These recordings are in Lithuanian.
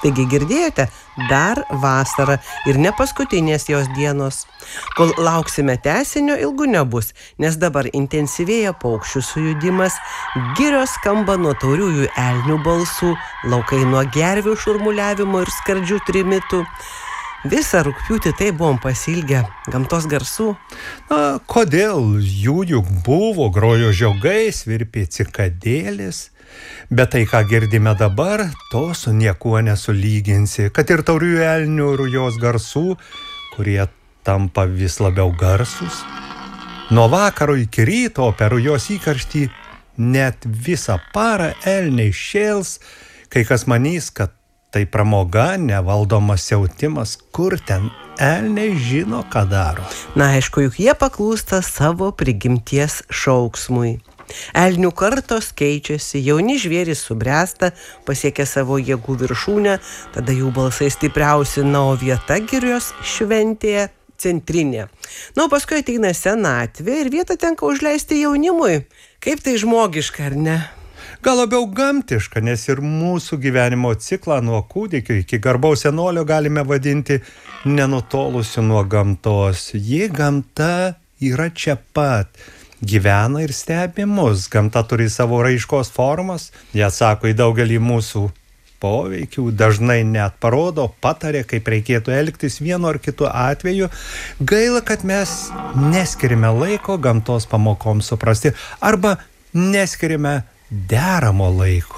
Taigi girdėjote, dar vasara ir ne paskutinės jos dienos. Kol lauksime tęsinio, ilgų nebus, nes dabar intensyvėja paukščių sujudimas, girios skamba nuo tauriųjų elnių balsų, laukai nuo gervių šurmuliavimo ir skardžių trimitų. Visą rugpjūtį tai buvom pasiilgę gamtos garsų. Na, kodėl jų juk buvo, grojo žiogai, svirpė cikadėlės, bet tai, ką girdime dabar, to su niekuo nesulyginsi, kad ir tauriųjų elnių rujos garsų, kurie tampa vis labiau garsus. Nuo vakaro iki ryto per rujos įkarštį net visą parą elniai šėls, kai kas manys, kad tai pramoga, nevaldomas siautimas, kur ten elniai žino, ką daro. Na, aišku, juk jie paklūsta savo prigimties šauksmui. Elnių kartos keičiasi, jauni žvėrys subręsta, pasiekia savo jėgų viršūnę, tada jų balsai stipriausi, na, o vieta girios šventėje centrinė. Na, o paskui ateina senatvė ir vietą tenka užleisti jaunimui. Kaip tai žmogiška, ar ne? Gal labiau gamtiška, nes ir mūsų gyvenimo ciklą nuo kūdikio iki garbaus senolio galime vadinti nenutolusiu nuo gamtos. Ji gamta yra čia pat, gyvena ir stebi mus. Gamta turi savo raiškos formas, jie atsako į daugelį mūsų poveikių, dažnai net parodo, patarė, kaip reikėtų elgtis vienu ar kitu atveju. Gaila, kad mes neskiriame laiko gamtos pamokoms suprasti arba neskiriame deramo laiko.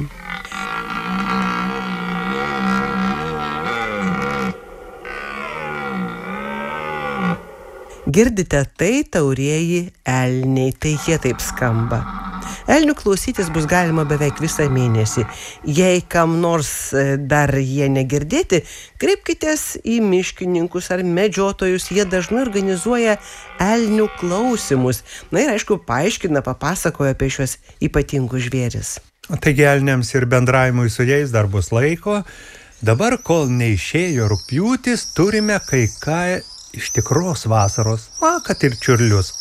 Girdite, tai taurieji elniai, tai jie taip skamba. Elnių klausytis bus galima beveik visą mėnesį. Jei kam nors dar jie negirdėti, kreipkitės į miškininkus ar medžiotojus, jie dažnai organizuoja elnių klausimus. Na ir aišku, paaiškina, papasakoja apie šios ypatingus žvėris. Taigi elniams ir bendravimui su jais dar bus laiko. Dabar, kol neišėjo rugpjūtis, turime kai ką iš tikros vasaros, kad ir čiurlius.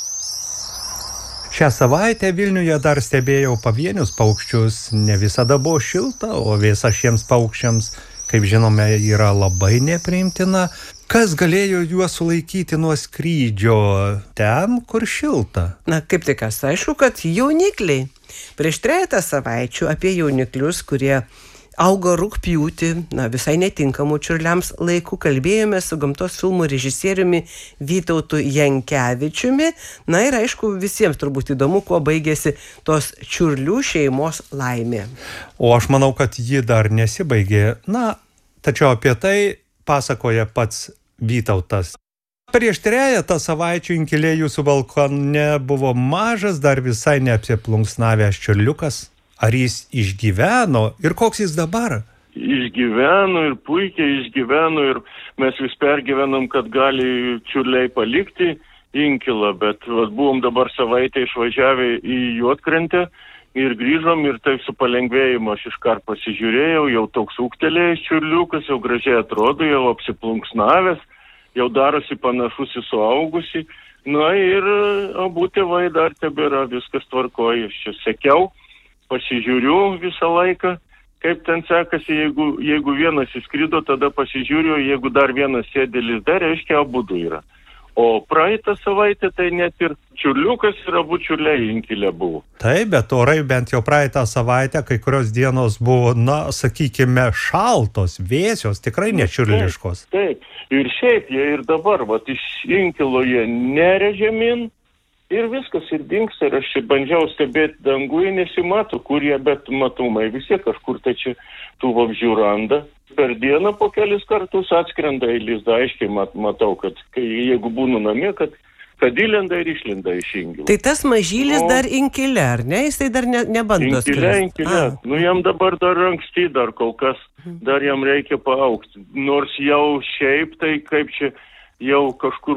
Šią savaitę Vilniuje dar stebėjau pavienius paukščius, ne visada buvo šilta, o vėsa šiems paukščiams, kaip žinome, yra labai nepriimtina. Kas galėjo juos sulaikyti nuo skrydžio ten, kur šilta? Na, kaip tik kas, aišku, kad jaunikliai. Prieš 3 savaičių apie jauniklius, kurie augo rugpjūtį, na, visai netinkamų čiurliams laiku, kalbėjome su gamtos filmų režisieriumi Vytautu Jankevičiumi. Na ir aišku, visiems turbūt įdomu, kuo baigėsi tos čiurlių šeimos laimė. O aš manau, kad ji dar nesibaigė. Na, tačiau apie tai pasakoja pats Vytautas. Prieš 3 savaičių inkile jūsų balkone buvo mažas, dar visai neapsiplunksnavęs čiurliukas. Ar jis išgyveno ir koks jis dabar? Išgyveno ir puikiai išgyveno ir mes vis pergyvenom, kad gali čiurliai palikti inkilą, bet buvom dabar savaitę išvažiavę į Juodkrantę ir grįžom ir taip su palengvėjimu aš iškart pasižiūrėjau, jau toks ūgtelėjęs čiurliukas, jau gražiai atrodo, jau apsiplunksnavęs, jau darosi panašus į suaugusį. Na ir abu tėvai dar tebėra, viskas tvarkoja, aš čia sekiau. Pasižiūriu visą laiką, kaip ten sekasi, jeigu vienas įskrido, tada pasižiūriu, jeigu dar vienas sėdi lizde, reiškia abudu yra. O praeitą savaitę tai net ir čiurliukas ir abu čiurliai inkilė buvo. Taip, bet orai bent jau praeitą savaitę, kai kurios dienos buvo, na, sakykime, šaltos, vėsios, tikrai nečiurliškos. Taip, ir šiaip jie ir dabar, iš inkilo jie nerežemin. Ir viskas, ir dingsta, ir aš čia bandžiau stebėti dangų, nesimato, kur jie, bet matomai visi kažkur tai čia tų vabzdžių randa. Per dieną po kelis kartus atskrenda į lizdą, aiškiai matau, kad jeigu būnu namie, kad įlenda ir išlenda iš inkilų. Tai tas mažylis dar inkile, ar ne? Jisai dar nebando skristi. Inkile. Nu jam dabar dar anksti, dar kol kas, dar jam reikia paaugti. Nors jau šiaip tai kaip čia... Jau kažkur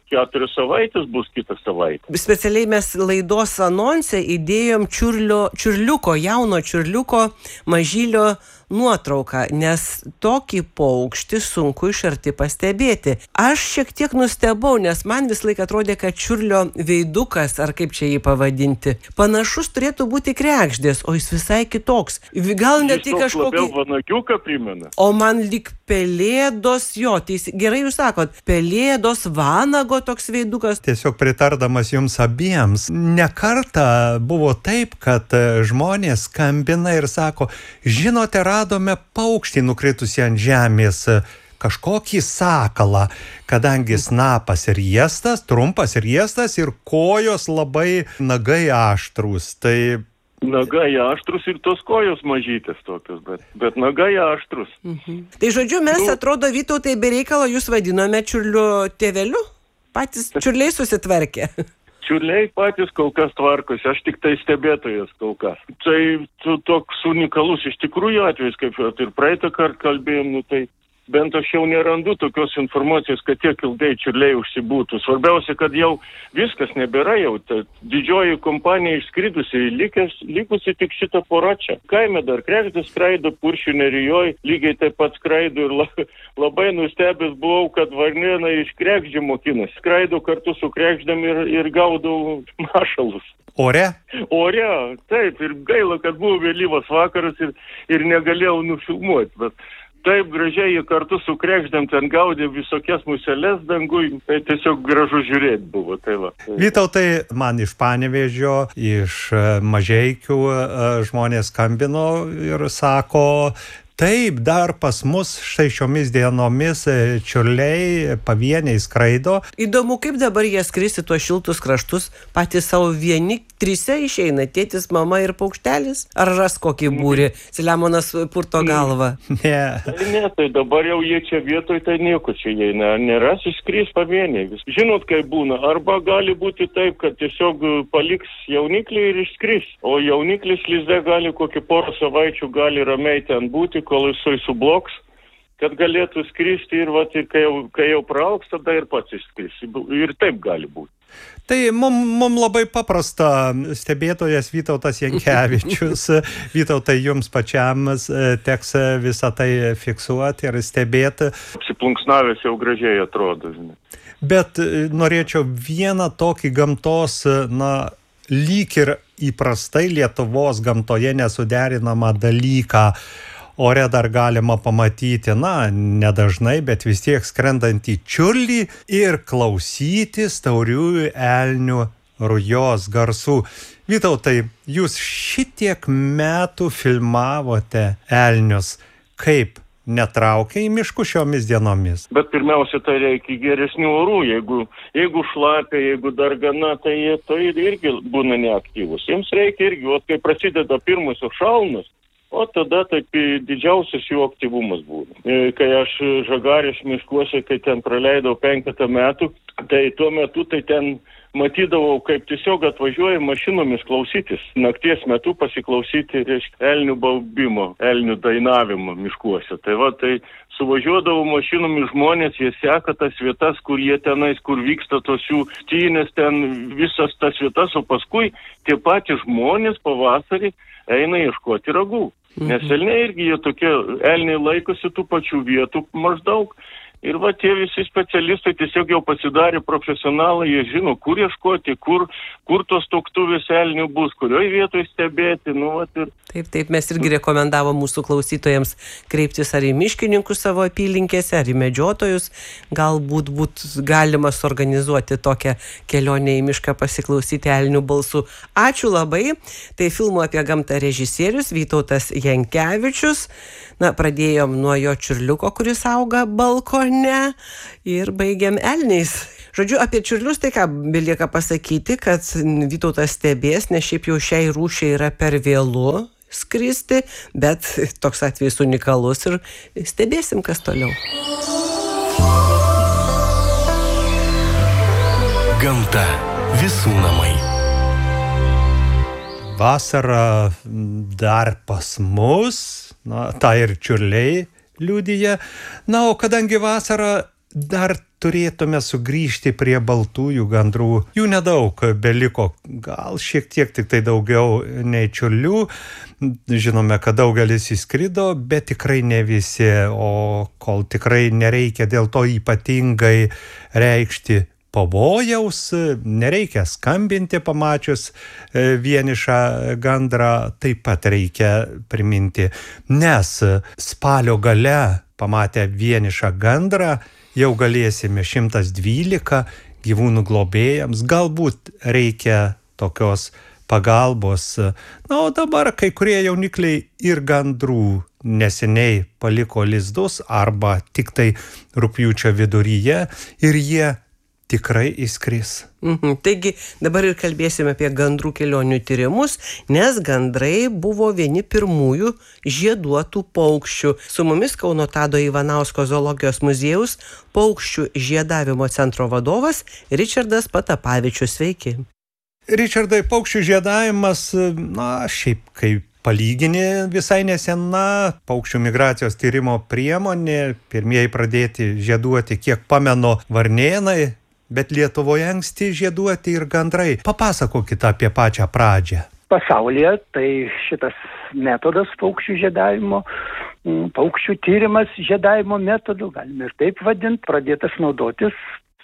4 savaitės bus kitą savaitę. Specialiai mes laidos anonse įdėjom čiurliuko, jauno čiurliuko, mažylio nuotrauką, nes tokį paukštį sunku iš arti pastebėti. Aš šiek tiek nustebau, nes man vis laik atrodė, kad čiurlio veidukas, ar kaip čia jį pavadinti, panašus turėtų būti kregždės, o jis visai kitoks. Gal net į kažkokį... Labiau vanagiuką primena. O man lyg pelėdos, gerai jūs sakot, pelėdos, vanago toks veidukas. Tiesiog pritardamas jums abiems, ne kartą buvo taip, kad žmonės skambina ir sako, žinote, radome paukštį nukritusį ant žemės, kažkokį sakalą, kadangi snapas riestas, trumpas riestas ir kojos labai nagai aštrūs. Tai nagai aštrus ir tos kojos mažytės tokios, bet nagai aštrus. Tai žodžiu, mes atrodo, Vytautai, be reikalo jūs vadinome čiurlių tėveliu? Patys čiurliai susitvarkė. Čiurliai patys kol kas tvarkosi, aš tik tai stebėtojas kol kas. Tai toks unikalus iš tikrųjų atvejs, kaip ir praeitą kartą kalbėjom, tai bent aš jau nerandu tokios informacijos, kad tiek ilgai čiurliai užsibūtų. Svarbiausia, kad jau viskas nebėra jau. Didžioji kompanija išskridusi, likusi tik šitą porą čia. Kaime dar kregždės skraido, Kuršių nerijoj, lygiai taip pat skraido ir labai nustebęs buvau, kad varnėnai iš kregždžių mokinasi. Skraido kartu su kregždėm ir gaudau mašalus. Ore? Ore, taip, ir gaila, kad buvo vėlyvas vakaras ir negalėjau nufilmuoti, bet taip gražiai jie kartu su kregždėm ten gaudė visokias museles dangui, tai tiesiog gražu žiūrėti buvo. Tai va. Vytautai, man iš Panevėžio, iš Mažeikių žmonės skambino ir sako, taip, dar pas mus štai šiomis dienomis čiurliai pavieniai skraido. Įdomu, kaip dabar jie skris į tuos šiltus kraštus, patys savo vieni, trise išeina, tėtis, mama ir paukštelis? Ar ras kokį būrį? Selemonas purto galvą. Ne, tai dabar jau jie čia vietoj, tai nieko čia jie neras, išskris pavieniai. Žinot, kaip būna, arba gali būti taip, kad tiesiog paliks jauniklį ir išskris, o jauniklis lizde gali kokį porą savaičių gali ramiai ten būti, kol jisai subloks, kad galėtų skristi ir kai jau praaugs, tada ir pats išskris. Ir taip gali būti. Tai mum labai paprasta, stebėtojas Vytautas Jankevičius. Vytautai, jums pačiam teks visą tai fiksuoti ir stebėti. Apsiplunksnavęs jau gražiai atrodo, žinai. Bet norėčiau vieną tokį gamtos, lyg ir įprastai Lietuvos gamtoje nesuderinamą dalyką. Ore dar galima pamatyti, nedažnai, bet vis tiek skrendantį čiurlį ir klausytis tauriųjų elnių rujos garsų. Vytautai, jūs šitiek metų filmavote elnius. Kaip netraukia į miškų šiomis dienomis? Bet pirmiausia, tai reikia geresnių orų. Jeigu šlapia, jeigu dar gana, tai jie irgi būna neaktyvus. Jiems reikia irgi, kai prasideda pirmusios šalnos, o tada taip didžiausias jų aktyvumas būna. Kai aš Žagarės miškuose, kai ten praleidau 5 metų, tai tuo metu tai ten matydavau, kaip tiesiog atvažiuoja mašinomis klausytis. Nakties metu pasiklausyti elnių baubimo, elnių dainavimo miškuose. Tai suvažiuodavau mašinomis žmonės, jie seka tas vietas, kur jie tenais, kur vyksta tos jų tynės, ten visas tas vietas, o paskui tie patys žmonės pavasarį eina ieškoti ragų. Nes elniai irgi jie tokie, elniai laikosi tų pačių vietų maždaug. Ir tie visi specialistai tiesiog jau pasidarė profesionalai, jie žino, kur ieškoti, kur tos tuoktuvės elnių bus, kurioje vietoje stebėti. Taip, mes irgi rekomendavom mūsų klausytojams kreiptis ar į miškininkus savo apylinkėse, ar į medžiotojus. Galbūt galima suorganizuoti tokią kelionę į mišką pasiklausyti elnių balsų. Ačiū labai. Tai filmų apie gamtą režisierius Vytautas Jankevičius. Pradėjom nuo jo čiurliuko, kuris auga balkone, ir baigiam elniais. Žodžiu, apie čiurlius tai ką belieka pasakyti, kad Vytautas stebės, nes šiaip jau šiai rūšiai yra per vėlu skristi, bet toks atvejis unikalus ir stebėsim, kas toliau. Gamta visų namai. Vasara dar pas mus, tą ir čiurliai liudija. O kadangi vasara dar turėtume sugrįžti prie baltųjų gandrų. Jų nedaug beliko, gal šiek tiek tik tai daugiau nei čiurlių. Žinome, kad daugelis įskrido, bet tikrai ne visi, o kol tikrai nereikia dėl to ypatingai reikšti pavojaus, nereikia skambinti pamačius vienišą gandrą, taip pat reikia priminti, nes spalio gale pamatę vienišą gandrą jau galėsime 112 gyvūnų globėjams, galbūt reikia tokios pagalbos. Na, o dabar kai kurie jaunikliai ir gandrų neseniai paliko lizdus arba tik tai rugpjūčio viduryje ir jie tikrai įskris. Taigi dabar ir kalbėsime apie gandrų kelionių tyrimus, nes gandrai buvo vieni pirmųjų žieduotų paukščių. Su mumis Kauno Tado Ivanausko zoologijos muziejaus paukščių žiedavimo centro vadovas Ričardas Patapavičius. Sveiki. Ričardai, paukščių žiedavimas, šiaip kaip palyginė visai nesena paukščių migracijos tyrimo priemonė. Pirmieji pradėti žieduoti, kiek pamenu, varnėnai, bet Lietuvoje anksti žieduoti ir gandrai. Papasakokit apie pačią pradžią. Pasaulyje tai šitas metodas paukščių žiedavimo, paukščių tyrimas žiedavimo metodu, galime ir taip vadinti, pradėtas naudotis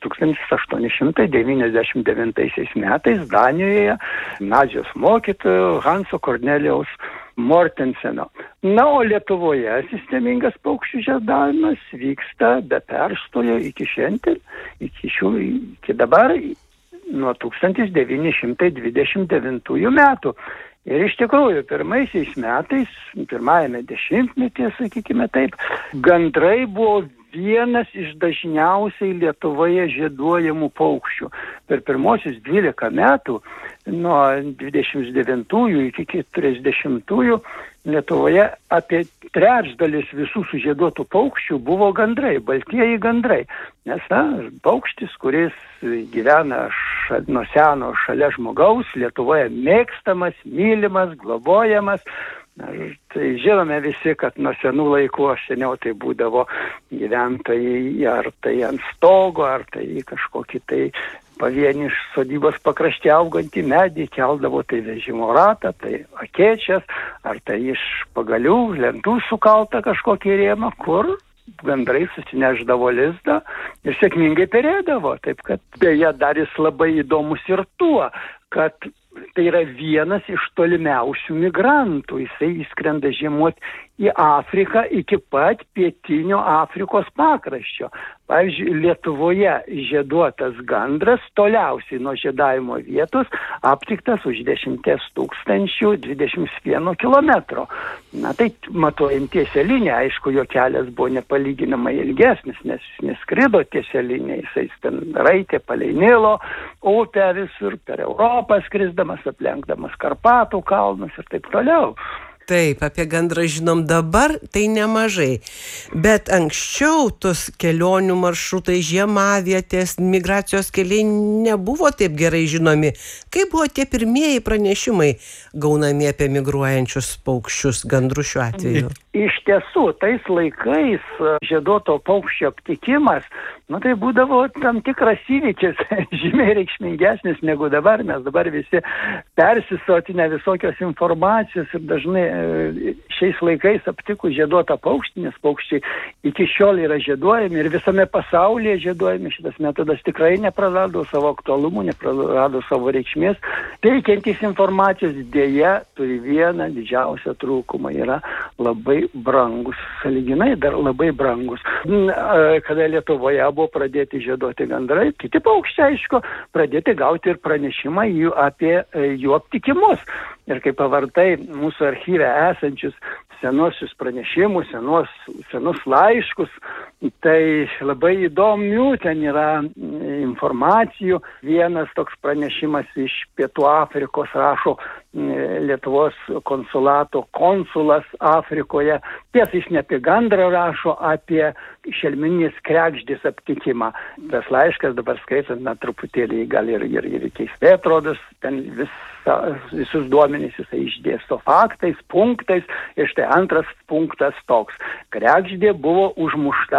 1899 metais Danijoje gimnazijos mokytojo Hanso Kornelijaus Mortenseno. Na, o Lietuvoje sistemingas paukščių žiedavimas vyksta be perstojo iki šiandien, iki dabar, nuo 1929 metų. Ir iš tikrųjų, pirmaisiais metais, pirmajame dešimtmetyje, sakykime taip, gandrai buvo vienas iš dažniausiai Lietuvoje žieduojamų paukščių. Per pirmosius 12 metų, nuo 29 iki 40 Lietuvoje apie trečdalis visų sužieduotų paukščių buvo gandrai, baltieji gandrai. Nes paukštis, kuris gyvena nuo seno šalia žmogaus, Lietuvoje mėgstamas, mylimas, globojamas. Tai žinome visi, kad nuo senų laikų, seniau tai būdavo gyventojai ar tai ant stogo, ar tai kažkokį tai pavienį iš sodybos pakraštį augantį medį, keldavo tai vežimo ratą, tai akėčias, ar tai iš pagalių, lentų sukalta kažkokį rėmą, kur gandrai susineždavo lizdą ir sėkmingai perėdavo. Taip kad beje dar jis labai įdomus ir tuo, kad tai yra vienas iš tolimiausių migrantų. Jisai įskrenda žiemoti į Afriką iki pat pietinio Afrikos pakraščio. Pavyzdžiui, Lietuvoje žieduotas gandras toliausiai nuo žiedavimo vietos aptiktas už 10 021 kilometro. Na tai matuojant tiesia linija, aišku, jo kelias buvo nepalyginamai ilgesnis, nes jis neskrido tiesia linija, jisai ten raitė palei Nilo upę visur, per Europą skrisdamas, aplenkdamas Karpatų kalnus ir taip toliau. Taip, apie gandrą žinom dabar, tai nemažai. Bet anksčiau tos kelionių maršrutai, žiemavietės, migracijos keliai nebuvo taip gerai žinomi. Kaip buvo tie pirmieji pranešimai gaunami apie migruojančius paukščius, gandrus šiuo atveju? Iš tiesų, tais laikais žieduoto paukščio aptikimas, tai būdavo tam tikras įvykis, žymiai reikšmingesnis negu dabar. Mes dabar visi persisotinę visokios informacijos ir dažnai šiais laikais aptikus žieduotą paukštį, nes paukščiai iki šiol yra žieduojami ir visame pasaulyje žieduojami. Šitas metodas tikrai neprarado savo aktualumų, neprarado savo reikšmės. Teikiantys informacijos dėja turi vieną didžiausią trūkumą, yra labai brangus, sąlyginai dar labai brangus. Kada Lietuvoje buvo pradėti žieduoti gandrai, kiti paukščiai, aišku, pradėti gauti ir pranešimą apie jų aptikimus. Ir kai pavartai mūsų archyve esančius senuosius pranešimus, senus laiškus, tai labai įdomių ten yra informacijų. Vienas toks pranešimas iš Pietų Afrikos rašo Lietuvos konsulato konsulas Afrikoje. Tiesa, jis ne apie gandrą rašo, apie šelmeninės kregždės aptikimą. Tas laiškas dabar skaitant, truputėlį gal ir keistai atrodo, ten visus duomenys jisai išdėsto faktais, punktais. Ir štai antras punktas toks. Kregždė buvo užmušta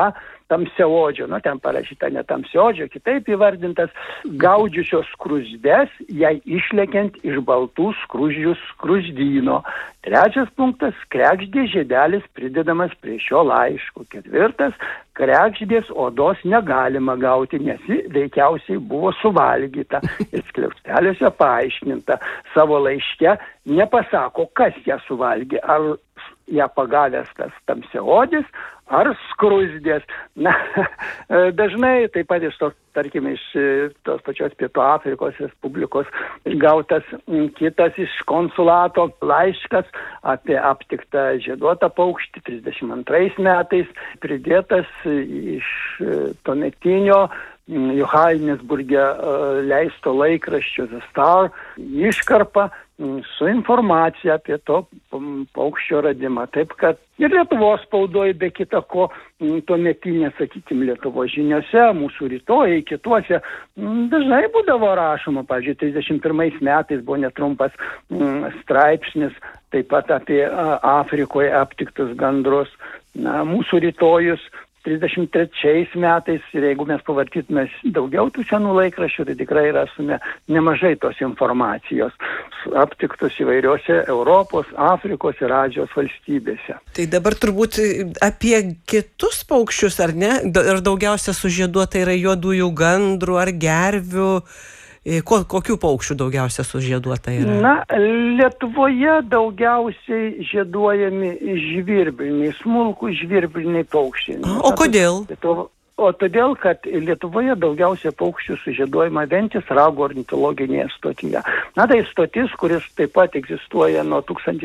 tamsiaodžio, ten parašyta ne tamsiaodžio, kitaip įvardintas, gaudžiusios skruzdės, jai išlekiant iš baltų skruzdžių skruzddyno. 3 punktas, kregždės žiedelis pridedamas prie šio laiško. 4, kregždės odos negalima gauti, nes ji veikiausiai buvo suvalgyta. Ir skliausteliuose paaiškinta, savo laiške nepasako, kas ją suvalgė, ar ją pagavęs tas tamsiaodis, ar skruzdės. Dažnai taip pat iš tos, tarkime, iš tos pačios Pietų Afrikos Respublikos gautas kitas iš konsulato laiškas apie aptiktą žieduotą paukštį 32 metais, pridėtas iš tuometinio Johannesburge leisto laikraščio The Star iškarpa su informacija apie to paukščio radimą. Taip, kad ir Lietuvos spaudoje, be kita ko, tuometinė, sakykime, Lietuvos žiniose, mūsų rytojai, kituose, dažnai būdavo rašoma. Pavyzdžiui, 31 metais buvo netrumpas straipsnis, taip pat apie Afrikoje aptiktus gandrus. Mūsų rytojus 33 metais, ir jeigu mes pavartytume daugiau tų senų laikraščių, tai tikrai rasume nemažai tos informacijos aptiktus įvairiose Europos, Afrikos ir Azijos valstybėse. Tai dabar turbūt apie kitus paukščius, ar ne? Ir daugiausia sužieduota yra juodųjų gandrų ar gervių. Kokių paukščių daugiausia sužieduota yra? Lietuvoje daugiausiai žieduojami žvirbliniai, smulkų žvirbliniai paukščiai. O kodėl? O todėl, kad Lietuvoje daugiausia paukščių sužieduojama Ventės rago ornitologinėje stotyje. Tai stotis, kuris taip pat egzistuoja nuo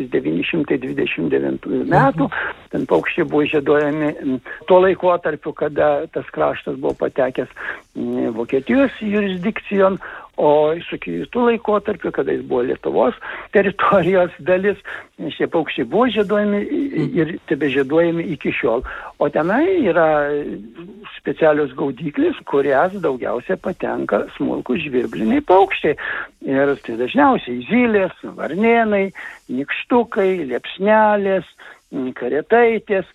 1929 metų. Ten paukščiai buvo žieduojami tuo laikotarpiu, kada tas kraštas buvo patekęs Vokietijos jurisdikcijon, o su kitų laikotarpiu, kada jis buvo Lietuvos teritorijos dalis, šie paukščiai buvo žieduojami ir tebežieduojami iki šiol. O tenai yra specialios gaudyklis, kurias daugiausia patenka smulkų žvirbliniai paukščiai. Ir tai dažniausiai zylės, varnėnai, nykštukai, liepsnelės, karetaitės.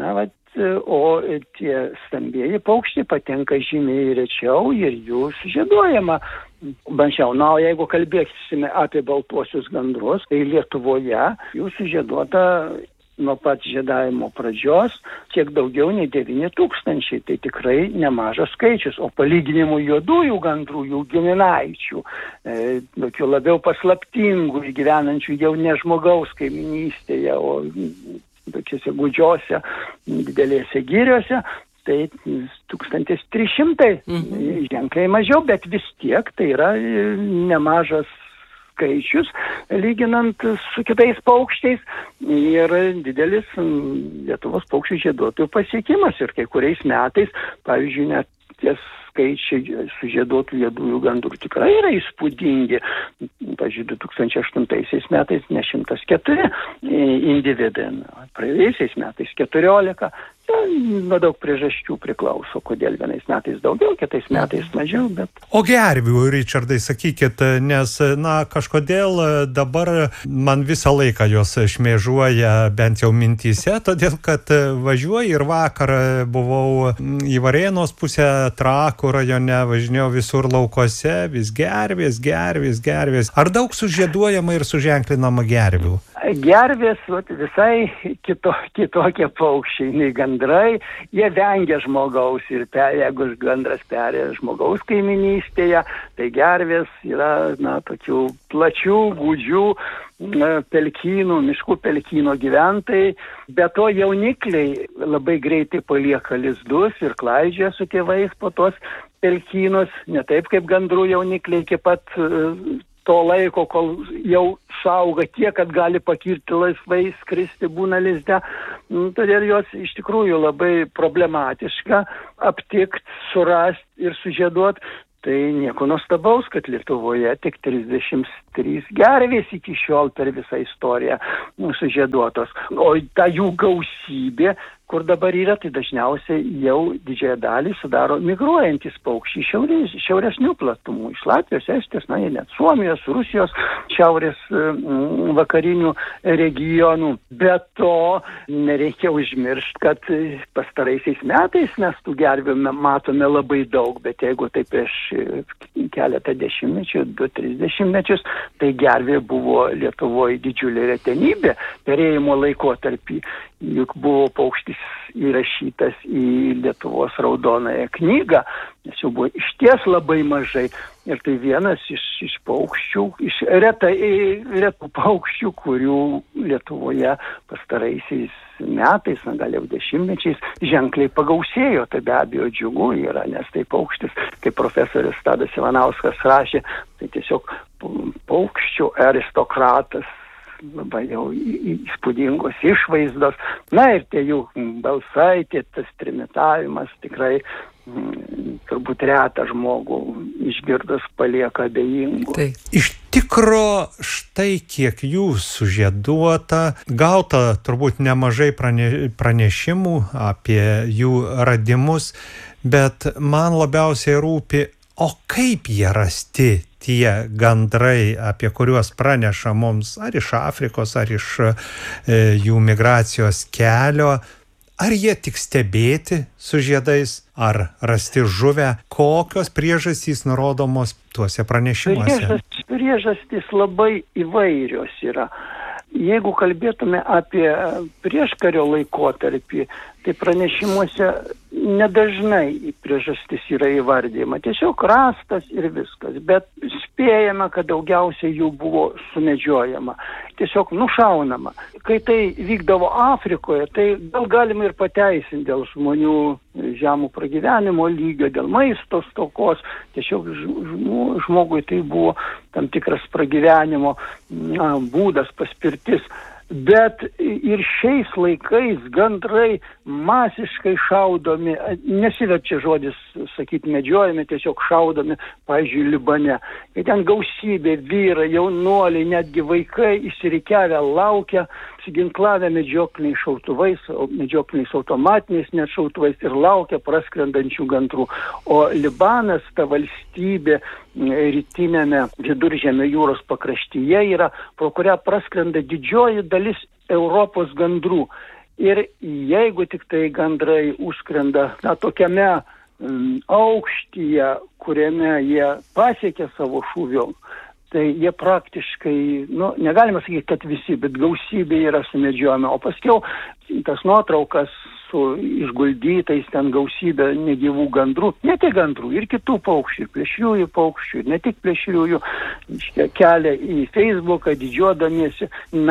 O tie stambieji paukščiai patenka žymiai rečiau ir jų sužieduojama bančiau. O jeigu kalbėsime apie baltuosius gandrus, tai Lietuvoje jų sužieduota nuo pat žiedavimo pradžios kiek daugiau nei 9000. Tai tikrai nemažas skaičius. O palyginimų juodųjų gandrų, jų giminaičių, tokių labiau paslaptingų, gyvenančių jau ne žmogaus kaiminystėje, o tokiuose gūdžiuose, didelėse giriuose, tai 1300, ženkliai mažiau, bet vis tiek tai yra nemažas skaičius, lyginant su kitais paukščiais, ir didelis Lietuvos paukščių žieduotojų pasiekimas. Ir kai kuriais metais, pavyzdžiui, net ties skaičiai sužieduotų juodųjų gandrų tikrai yra įspūdingi. Pavyzdžiui, 2008 metais ne 104 individai, praėjusiais metais 14. Nuo daug priežasčių priklauso, kodėl vienais metais daugiau, kitais metais mažiau, bet... O gervių, Ričardai, sakykit, nes, kažkodėl dabar man visą laiką jos šmėžuoja, bent jau mintyse, todėl, kad važiuoju ir vakar buvau į Varėnos pusę, Trakų rajone, važinėjau visur laukuose, vis gervės. Ar daug sužieduojama ir suženklinama gervių? Gervės visai kitokie paukščiai nei gandrai, jie vengia žmogaus ir jeigu gandras peri žmogaus kaiminystėje, tai gervės yra tokių plačių, gūdžių pelkynų, miškų pelkyno gyventojai, bet to jaunikliai labai greitai palieka lizdus ir klaidžioja su tėvais po tos pelkynus, ne taip kaip gandrų jaunikliai iki pat to laiko, kol jau sauga tiek, kad gali pakirti laisvai, skristi būna lizde. Todėl jos iš tikrųjų labai problematiška aptikt, surast ir sužieduot. Tai nieko nuostabaus, kad Lietuvoje tik 33 gervės iki šiol per visą istoriją sužieduotos. O ta jų gausybė, kur dabar yra, tai dažniausiai jau didžiąją dalį sudaro migruojantis paukščiai šiauresnių platumų, iš Latvijos, Estijos, na, net Suomijos, Rusijos, šiaurės vakarinių regionų. Bet to nereikia užmiršti, kad pastaraisiais metais mes tų gervių matome labai daug, bet jeigu tai prieš keletą dešimtmečių, 2-3 dešimtmečius, tai gervė buvo Lietuvoje didžiulė retenybė perėjimo laikotarpį. Juk buvo paukštis įrašytas į Lietuvos raudonąją knygą, nes jau buvo išties labai mažai. Ir tai vienas iš paukščių, iš retų paukščių, kurių Lietuvoje pastaraisiais metais, na gal jau dešimtmečiais, ženkliai pagausėjo. Tai be abejo džiugu yra, nes tai paukštis, kaip profesorius Tadas Ivanauskas rašė, tai tiesiog paukščių aristokratas, labai jau įspūdingos išvaizdos. Na ir tie jų balsai, tas trimitavimas tikrai turbūt retą žmogų išgirdus palieka abejingų. Tai iš tikro štai kiek jų sužieduota, gauta turbūt nemažai pranešimų apie jų radimus, bet man labiausiai rūpi, o kaip jie rasti tie gandrai, apie kuriuos praneša mums ar iš Afrikos, ar iš jų migracijos kelio. Ar jie tik stebėti su žiedais, ar rasti žuvę? Kokios priežastys nurodomos tuose pranešimuose? Priežastys labai įvairios yra. Jeigu kalbėtume apie prieškario laikotarpį, tai pranešimuose nedažnai priežastis yra įvardyjama. Tiesiog rastas ir viskas. Bet spėjama, kad daugiausiai jų buvo sumedžiojama. Tiesiog nušaunama. Kai tai vykdavo Afrikoje, tai gal galima ir pateisinti dėl žmonių žemų pragyvenimo lygio, dėl maisto stokos. Tiesiog žmogui tai buvo tam tikras pragyvenimo būdas, paspirtis. Bet ir šiais laikais gandrai masiškai šaudomi, nesiverčia žodis sakyti medžiojami, tiesiog šaudomi, pavyzdžiui, Libane. Ir ten gausybė vyrai, jaunuoliai, netgi vaikai įsirikiavę laukia, apsiginklavę medžiokliniais šautuvais, medžiokliniais automatiniais net šautuvais ir laukia praskrendančių gandrų. O Libanas, ta valstybė rytinėme Viduržemio jūros pakraštyje yra, pro kurią praskrenda didžioji dalis Europos gandrų. Ir jeigu tik tai gandrai užskrenda tokiame aukštyje, kuriame jie pasiekia savo šūvio, tai jie praktiškai, negalima sakyti, kad visi, bet gausybė yra sumedžiojami. O paskiau tas nuotraukas su išguldytais ten gausybė negyvų gandrų, ne tik gandrų, ir kitų paukščių, plėšriųjų paukščių, ne tik plėšriųjų, kelia į Facebooką didžiuodamiesi.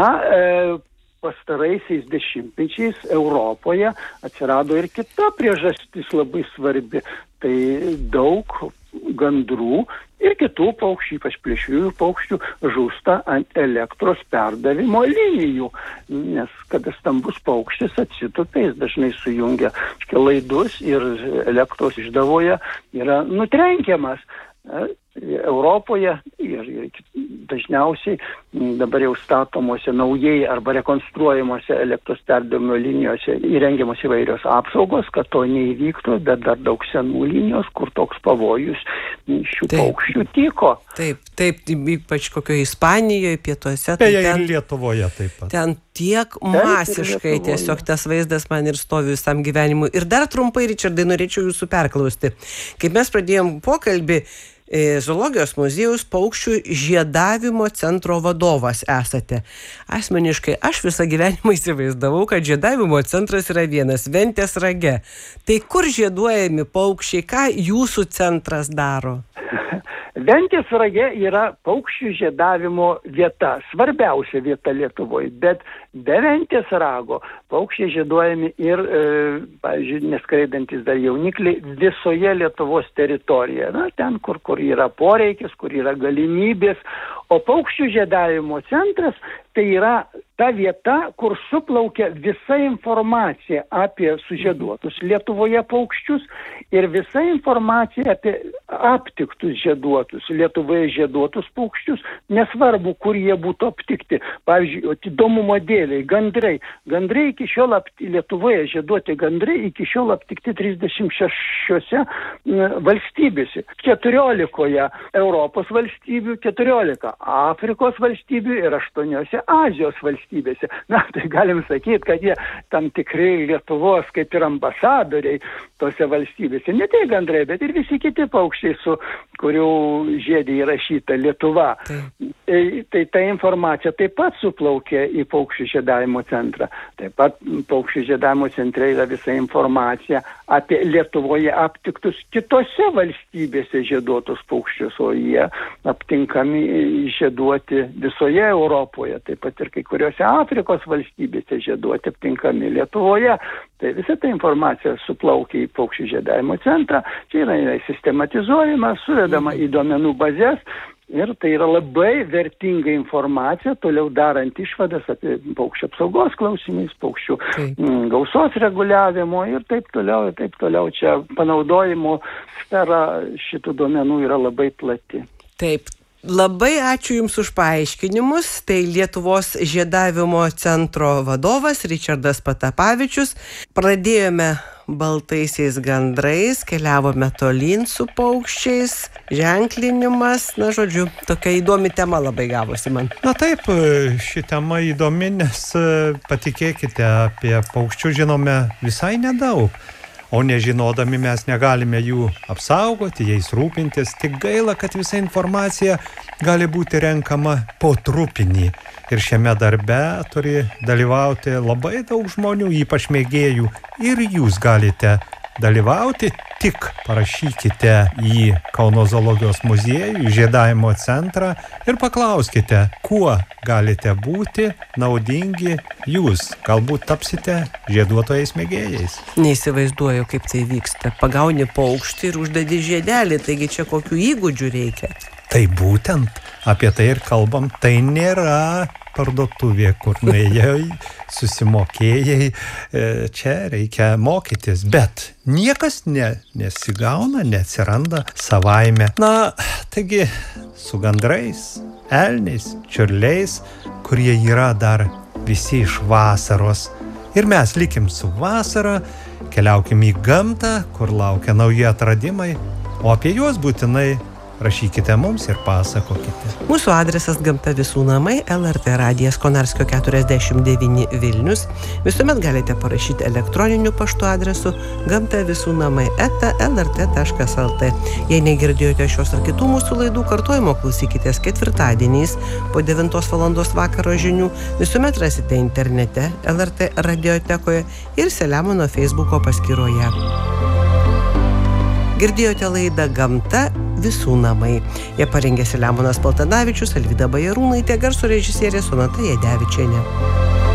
Pastaraisiais dešimtmečiais Europoje atsirado ir kita priežastis labai svarbi. Tai daug gandrų ir kitų paukščių, ypač plėšriųjų paukščių, žūsta ant elektros perdavimo linijų. Nes kada stambus paukštis atsitupia, jis dažnai sujungia laidus ir elektros išdavoje yra nutrenkiamas. Europoje ir dažniausiai dabar jau statomose naujai arba rekonstruojamuose elektros perdavimo linijose įrengiamos įvairios apsaugos, kad to neįvyktų, bet dar daug senų linijos, kur toks pavojus šių paukščių tyko. Taip, ypač kokioje Ispanijoje, pietuose. Beje, ir Lietuvoje taip pat. Ten tiek masiškai tiesiog tas vaizdas man ir stovi visam gyvenimui. Ir dar trumpai, Ričardai, norėčiau jūsų perklausti. Kaip mes pradėjom pokalbį, Zoologijos muziejaus paukščių žiedavimo centro vadovas esate. Asmeniškai aš visą gyvenimą įsivaizdavau, kad žiedavimo centras yra vienas Ventės rage. Tai kur žieduojami paukščiai, ką jūsų centras daro? Ventės rage yra paukščių žiedavimo vieta, svarbiausia vieta Lietuvoje, bet be Ventės rago paukščiai žieduojami ir, pavyzdžiui, neskraidantis dar jaunikliai visoje Lietuvos teritorijoje. Ten, kur yra poreikis, kur yra galimybės, O paukščių žiedavimo centras tai yra ta vieta, kur suplaukia visa informacija apie sužieduotus Lietuvoje paukščius ir visa informacija apie aptiktus žieduotus Lietuvoje žieduotus paukščius, nesvarbu, kur jie būtų aptikti. Pavyzdžiui, įdomumo dėliai, gandrai. Gandrai iki šiol Lietuvoje žieduoti gandrai iki šiol aptikti 36 valstybėse. 14 Europos valstybių, 14 Afrikos valstybių ir 8 Azijos valstybėse. Na, tai galim sakyti, kad jie tam tikrai Lietuvos kaip ir ambasadoriai tose valstybėse. Ne tai gandrai, bet ir visi kiti paukščiai, su kurių žiedė įrašyta Lietuva. Tai ta informacija taip pat suplaukė į paukščių žiedavimo centrą. Taip pat paukščių žiedavimo centre yra visa informacija apie Lietuvoje aptiktus kitose valstybėse žieduotus paukščius, o jie aptinkami žieduoti visoje Europoje, taip pat ir kai kuriuose Afrikos valstybėse žieduoti aptinkami Lietuvoje. Tai visa ta informacija suplaukia į paukščių žiedavimo centrą, čia yra sistematizuojama, suvedama į duomenų bazės ir tai yra labai vertinga informacija, toliau darant išvadas apie paukščių apsaugos klausimais, paukščių gausos reguliavimo ir taip toliau. Čia panaudojimo sfera šitų duomenų yra labai plati. Taip. Labai ačiū Jums už paaiškinimus. Tai Lietuvos žiedavimo centro vadovas Ričardas Patapavičius. Pradėjome baltaisiais gandrais, keliavome tolyn su paukščiais, ženklinimas. Na, žodžiu, tokia įdomi tema labai gavosi man. Na taip, ši tema įdomi, nes patikėkite, apie paukščių žinome visai nedaug. O nežinodami mes negalime jų apsaugoti, jais rūpintis. Tik gaila, kad visa informacija gali būti renkama po trupinį. Ir šiame darbe turi dalyvauti labai daug žmonių, ypač mėgėjų. Ir jūs galite dalyvauti, tik parašykite į Kauno zoologijos muziejų, į žiedavimo centrą ir paklauskite, kuo galite būti naudingi jūs. Galbūt tapsite žieduotojais mėgėjais. Neįsivaizduoju, kaip tai vyksta. Pagauni paukštį ir uždedi žiedelį, taigi čia kokių įgūdžių reikia. Tai būtent apie tai ir kalbam. Tai nėra parduotuvė, kur nuėjai, susimokėjai. Čia reikia mokytis, bet niekas nesigauna, neatsiranda savaime. Na, taigi su gandrais, elniais, čiurliais, kurie yra dar visi iš vasaros. Ir mes likim su vasara, keliaukim į gamtą, kur laukia nauji atradimai, o apie juos būtinai rašykite mums ir pasakokite. Mūsų adresas Gamta visų namai, LRT radijas Konarskio 49 Vilnius. Visuomet galite parašyti elektroniniu paštu adresu gamtavisūnamai@lrt.lt. Jei negirdėjote šios ar kitų mūsų laidų kartojimo, klausykitės ketvirtadieniais po 9 valandos vakaro žinių. Visuomet rasite internete, LRT radiotekoje ir Selemono Facebooko paskyroje. Girdėjote laidą Gamta visų namai. Ją parengė Selemonas Paltanavičius, Alvyda Bajarūnaitė, garso režisierė Sonata Jadevičienė.